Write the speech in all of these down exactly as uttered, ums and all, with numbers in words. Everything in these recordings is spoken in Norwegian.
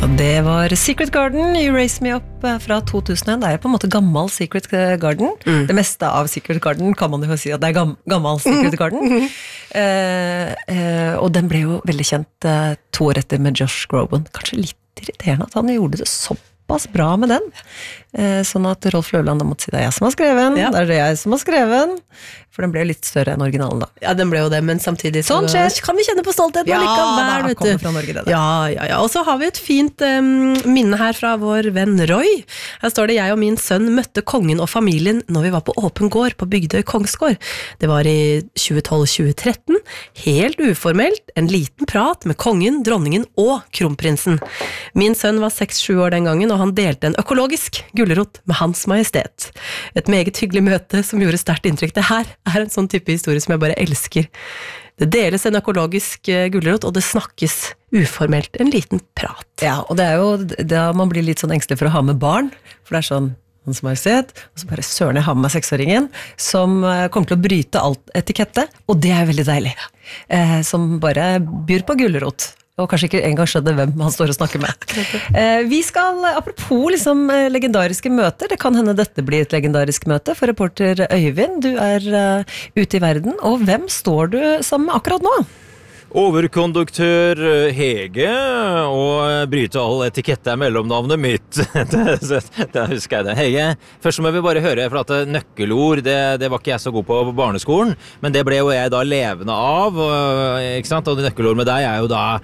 Det var Secret Garden, You Raise Me Up fra to tusen og en. Det er jo på en måte gammel Secret Garden. Mm. Det meste av Secret Garden kan man jo si at det er gam- gammel Secret Garden. Mm. Eh, eh, og den ble jo veldig kjent eh, to år etter med Josh Groban. Kanskje litt irriterende at han gjorde det såpass bra med den. Eh, sånn at Rolf Løvland da måtte si det er jeg som har skrevet den. Ja. Det er det jeg som har skrevet den. For den ble litt større enn originalen da. Ja, den ble jo det, men samtidig så sånn kan vi kjenne på stoltheten ja, likevel, vet du. Kommer fra Norge det der. Ja, ja, ja. Og så har vi et fint um, minne her fra vår venn Roy. Her står det, jeg og min sønn møtte kongen og familien når vi var på åpen gård på Bygdøy Kongsgård. Det var i tjue tolv til tjue tretten, helt uformelt, en liten prat med kongen, dronningen og kronprinsen. Min sønn var seks sju år den gangen, og han delte en økologisk gullerot med Hans Majestet. Et meget hyggelig møte som gjorde sterkt inntrykk. Det her er en sånn type historie som jeg bare elsker. Det deles en økologisk gullerot, og det snakkes uformelt, en liten prat. Ja, og det er jo da man blir litt sånn engstelig for å ha med barn, for det er sånn Hans Majestet, og så bare søren jeg har med meg seksåringen, som kommer til å bryte alt etikette, og det er veldig deilig. Eh, som bare byr på gullerot. Og kanskje ikke engang skjønner hvem han står og snakker med. Eh, vi skal, apropos liksom, legendariske møter, det kan hende dette blir et legendarisk møte for reporter Øyvind. Du er uh, ute i verden, og hvem står du sammen med akkurat nå? Overkonduktør Hege, og bryte all etikette er mellomnavnet mitt. det, det husker jeg det. Hege, først må vi bare høre, for at nøkkelord, det, det var ikke jeg så god på på barneskolen, men det ble jo jeg da levende av, ikke sant? Og nøkkelord med deg er jo da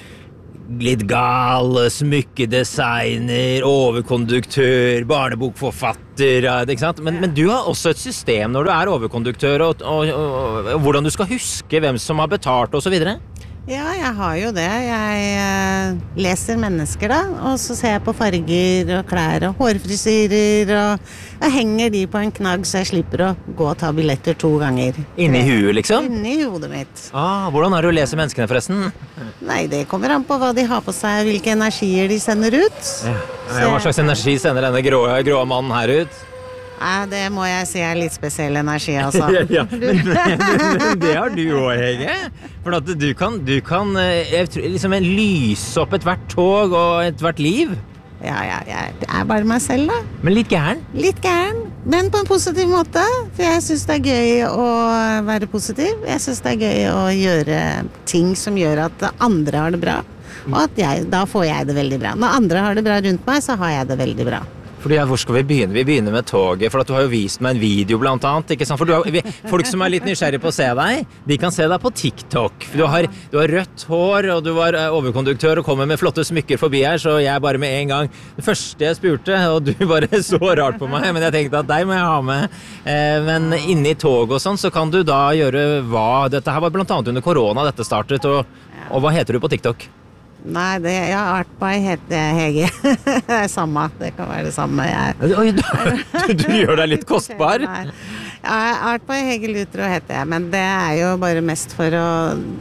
litt gal, smykkedesigner, overkonduktør, barnebokforfatter, ikke sant? Men, men du har også et system når du er overkonduktør, og, og, og, og hvordan du skal huske hvem som har betalt og så videre. Ja, jeg har jo det. Jeg eh, leser mennesker da, og så ser jeg på farger og klær og hårfrisyrer, og jeg henger de på en knagg så jeg slipper å gå og ta billetter to ganger. Inni huet liksom? Inni hodet mitt. Ah, hvordan er det å lese menneskene forresten? Nei, det kommer an på hva de har på seg, hvilke energier de sender ut. Ja. Ja, hva slags energi sender denne grå, grå mannen her ut? Nei, det må jeg si er litt spesiell energi, altså. ja, ja. Men, men, men det har du også, Hege. For at du kan, du kan jeg tror, liksom lyse opp et hvert tog og et hvert liv. Ja, ja, jeg er bare meg selv da. Men litt gæren? Litt gæren, men på en positiv måte. For jeg synes det er gøy å være positiv. Jeg synes det er gøy å gjøre ting som gjør at andre har det bra. Og at jeg, da får jeg det veldig bra. Når andre har det bra rundt meg, så har jeg det veldig bra. Fordi, ja, hvor skal vi begynne? Vi begynner med toget, for at du har jo vist meg en video blant annet, ikke sant? For du har, vi, folk som er litt nysgjerrig på å se deg, de kan se deg på TikTok. Du har, du har rødt hår, og du var overkonduktør og kommer med flotte smykker forbi her, så jeg bare med en gang, det første jeg spurte, og du bare så rart på meg, men jeg tenkte at deg må jeg ha med. Eh, men inne i tog og sånn, så kan du da gjøre hva? Dette her var blant annet under korona dette startet, og, og hva heter du på TikTok? Nei, det, ja, Artby heter Hege. Det er samme, det kan være det samme. Jeg, Oi, du, du, du gjør deg litt kostbar. Ja, Artby Hege Lutro heter jeg, men det er jo bare mest for å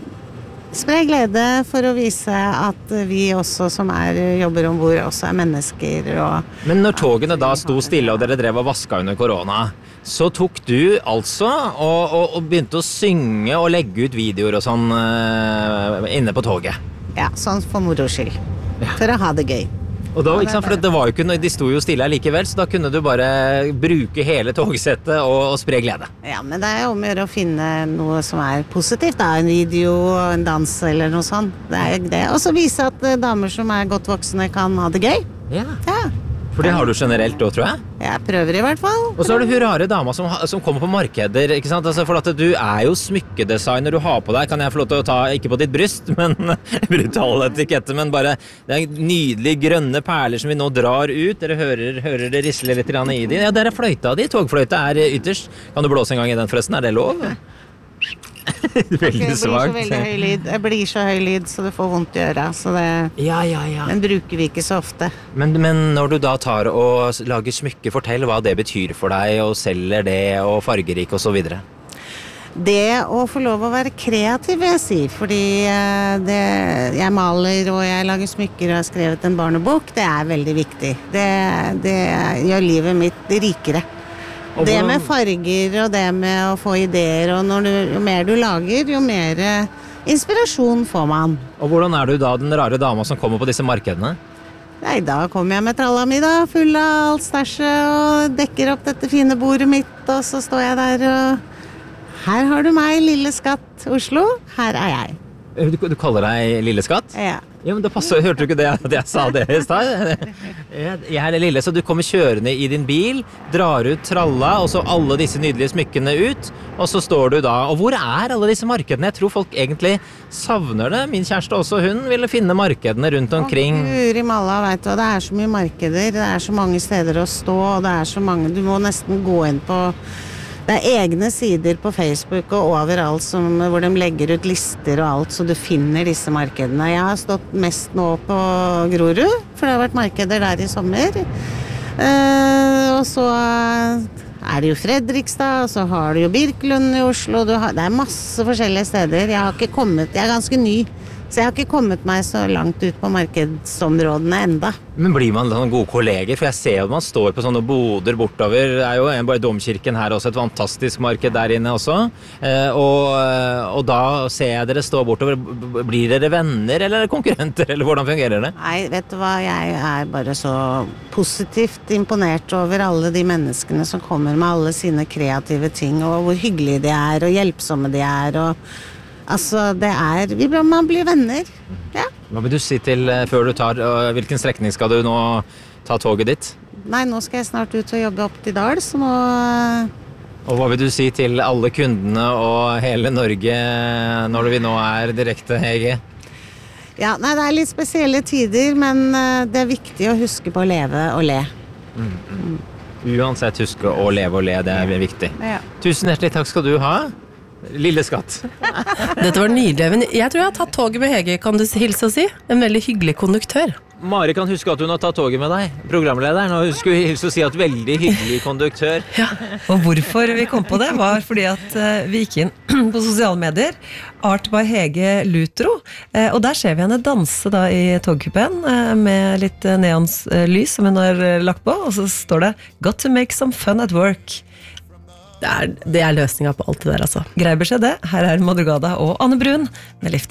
spre glede, for å vise at vi også som er, jobber ombord, også er mennesker. Og, men når togene da sto stille, og dere drev og vasket under korona, så tok du altså og, og, og begynte å synge og legge ut videoer og sånn uh, inne på toget. Ja, sånn for moro skyld. Ja. For å ha det gøy. Og da, ikke sant, for det var jo ikke, de sto jo stille likevel, så da kunne du bare bruke hele togsettet og, og spre glede. Ja, men det er jo om å gjøre å finne noe som er positivt, da. En video, en dans eller noe sånt. Det er det. Og så vise at damer som er godt voksne kan ha det gøy. Ja. Ja. For det har du generelt da, tror jeg? Jeg prøver i hvert fall. Og så har du hun rare dama som, som kommer på markeder, ikke sant? Altså, for at du er jo smykkedesigner, du har på deg, kan jeg få lov til å ta, ikke på ditt bryst, men brutal etikette, men bare, det er nydelige grønne perler som vi nå drar ut, dere hører, hører det risle litt i de. Ja, der er fløyta di, togfløyta er ytterst. Kan du blåse en gang i den forresten, er det lov? Veldig okay, svagt. Det blir så veldig høy lyd. Det blir så høy lyd, så det får vondt i øra. Så det, ja, ja, ja. Den bruker vi ikke så ofte. Men, men når du da tar og lager smykke, fortell hva det betyr for deg, og selger det, og fargerik og så videre. Det å få lov å være kreativ, vil jeg si, fordi det, jeg maler og jeg lager smykker og har skrevet en barnebok, det er veldig viktig. Det, det gjør livet mitt rikere. Og det med farger og det med å få ideer, og når du, jo mer du lager, jo mer inspirasjon får man. Og hvordan er du da den rare dama som kommer på disse markedene? Nei, da kommer jeg med tralla mi da, full av alt stæsjet, og dekker opp dette fine bordet mitt, og så står jeg der og her har du meg, lille skatt Oslo, her er jeg. Du, du kaller deg Lille Skatt? Ja. Ja, men det passer, hørte du ikke det at jeg sa det i stad? Jeg jeg er Lille, så du kommer kjørende i din bil, drar ut tralla, og så alle disse nydelige smykkene ut, og så står du da, og hvor er alle disse markedene? Jeg tror folk egentlig savner det. Min kjæreste også, hun ville finne markedene rundt omkring. Å, Guri malla, vet du, det er så mye markeder, det er så mange steder å stå, og det er så mange, du må nesten gå inn på. Det er egne sider på Facebook og overalt som, hvor de legger ut lister og alt, så du finner disse markedene. Jeg har stått mest nå på Grorud, for det har vært markeder der i sommer. Eh, og så er det jo Fredrikstad, og så har du jo Birkelund i Oslo. Du har, det er masse forskjellige steder. Jeg har ikke kommet, jeg er ganske ny, så jeg har ikke kommet meg så langt ut på markedsområdene enda. Men blir man sånne gode kolleger? For jeg ser jo at man står på sånne boder bortover. Det er jo bare domkirken her også, et fantastisk marked der inne også. Eh, og, og da ser jeg dere stå bortover. Blir dere venner eller konkurrenter, eller hvordan fungerer det? Nei, vet du hva, jeg er bare så positivt imponert over alle de menneskene som kommer med alle sine kreative ting, og hvor hyggelige de er, og hjelpsomme de er, og altså, det er, vi, man blir venner, ja. Hva vil du si til før du tar, hvilken strekning skal du nå ta toget ditt? Nei, nå skal jeg snart ut og jobbe opp til Dal, så nå... Og hva vil du si til alle kundene og hele Norge når vi nå er direkte, Hege? Ja, nei, det er litt spesielle tider, men det er viktig å huske på å leve og le. Mm, mm. Uansett huske å leve og le, det er viktig. Ja. Tusen hjertelig takk skal du ha. Lille Skatt. Dette var nydelig, men jeg tror jeg har tatt toget med Hege, kan du hilse og si? En veldig hyggelig konduktør. Mari kan huske at hun har tatt toget med deg, programlederen, og hun skulle hilse og si at veldig hyggelig konduktør. Ja. Og hvorfor vi kom på det var fordi at uh, vi gikk inn på sosiale medier, Art by Hege Lutro, uh, og der ser vi henne danse da i togkupen uh, med litt uh, neonslys som hun har uh, lagt på, og så står det «Got to make some fun at work». Det er, det er løsninga på alt det der, altså. Grei beskjed det. Her er Madrugada og Anne Brun med Lift.